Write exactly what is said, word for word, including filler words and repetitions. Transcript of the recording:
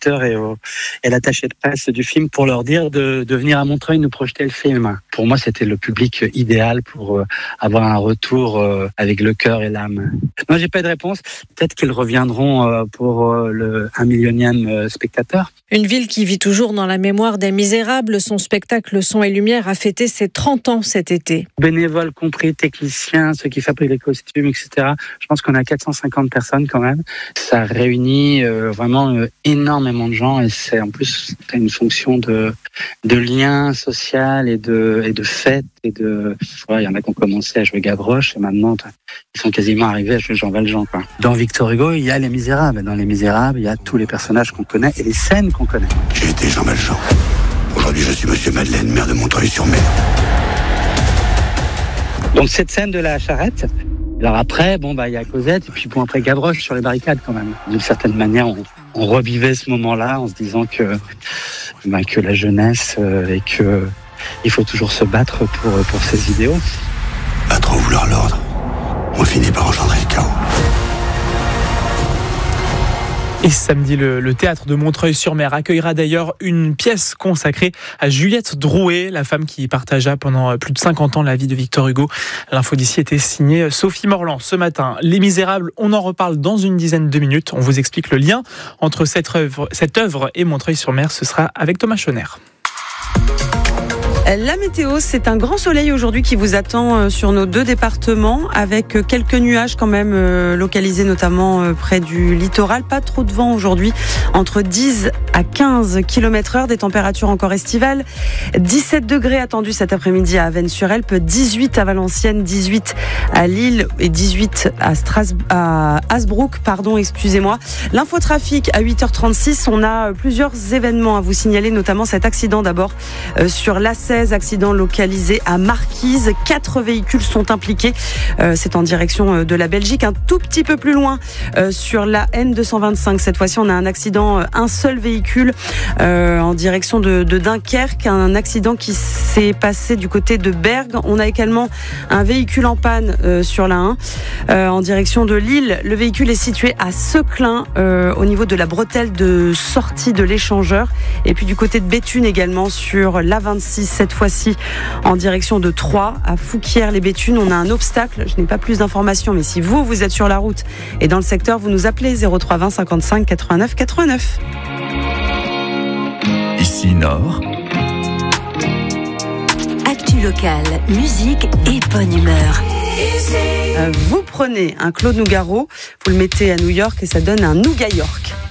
producteurs et, au, et l'attaché de presse du film pour leur dire de, de venir à Montreuil nous projeter le film. Pour moi, c'était le public idéal pour euh, avoir un retour euh, avec le cœur et l'âme. Moi, j'ai pas de réponse. Peut-être qu'ils reviendront euh, pour euh, le un millionième euh, spectateur. Une ville qui vit toujours dans la mémoire des Misérables. Son spectacle Son et Lumière a fêté ses trente ans cet été. Bénévoles compris, techniciens, ceux qui fabriquent les costumes, et cetera. Je pense qu'on a quatre cent cinquante personnes quand même. Ça réunit euh, vraiment euh, énormément de gens et c'est en plus c'est une fonction de, de lien social et de, et de fête. Et de, voilà, il y en a qui ont commencé à jouer Gavroche et maintenant ils sont quasiment arrivés à jouer Jean Valjean, quoi. Dans Victor Hugo, il y a Les Misérables. Dans Les Misérables, il y a tous les personnages qu'on connaît et les scènes qu'on connaît. J'ai été Jean Valjean. Aujourd'hui, je suis Monsieur Madeleine, maire de Montreuil-sur-Mer. Donc cette scène de la charrette. Alors après, bon bah il y a Cosette et puis bon après Gavroche sur les barricades quand même. D'une certaine manière, on, on revivait ce moment-là en se disant que bah, que la jeunesse euh, et que il faut toujours se battre pour pour ses idéaux. À trop vouloir l'ordre, on finit par engendrer le chaos. Et samedi, le, le théâtre de Montreuil-sur-Mer accueillera d'ailleurs une pièce consacrée à Juliette Drouet, la femme qui partagea pendant plus de cinquante ans la vie de Victor Hugo. L'info d'ici était signée Sophie Morland ce matin. Les Misérables, on en reparle dans une dizaine de minutes. On vous explique le lien entre cette œuvre, cette œuvre et Montreuil-sur-Mer. Ce sera avec Thomas Schoner. La météo, c'est un grand soleil aujourd'hui qui vous attend sur nos deux départements avec quelques nuages quand même localisés notamment près du littoral. Pas trop de vent aujourd'hui, entre dix à quinze kilomètres heure, des températures encore estivales. dix-sept degrés attendus cet après-midi à Avesnes-sur-Helpe, dix-huit à Valenciennes, dix-huit à Lille et dix-huit à, Stras- à Hasbrook, pardon, excusez-moi. L'infotrafic à huit heures trente-six, on a plusieurs événements à vous signaler, notamment cet accident d'abord euh, sur l'A seize, accident localisé à Marquise. Quatre véhicules sont impliqués. Euh, c'est en direction de la Belgique. Un tout petit peu plus loin, euh, sur la N deux cent vingt-cinq. Cette fois-ci, on a un accident, un seul véhicule euh, en direction de, de Dunkerque. Un accident qui s'est passé du côté de Bergue. On a également un véhicule en panne euh, sur la un euh, en direction de Lille. Le véhicule est situé à Seclin, euh, au niveau de la bretelle de sortie de l'échangeur. Et puis du côté de Béthune également sur l'A vingt-six. Cette fois-ci en direction de Troyes, à Fouquières-les-Béthunes. On a un obstacle, je n'ai pas plus d'informations, mais si vous, vous êtes sur la route et dans le secteur, vous nous appelez zéro trois vingt cinquante-cinq quatre-vingt-neuf quatre-vingt-neuf. Ici Nord. Actu locale, musique et bonne humeur. Vous prenez un Claude Nougaro, vous le mettez à New York et ça donne un Nougat York.